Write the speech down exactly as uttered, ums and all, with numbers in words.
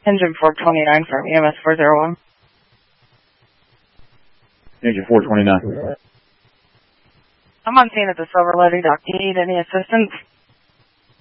Engine four twenty-nine from E M S four oh one. Engine four twenty-nine. I'm on scene at the Silver Levee dock. Do you need any assistance?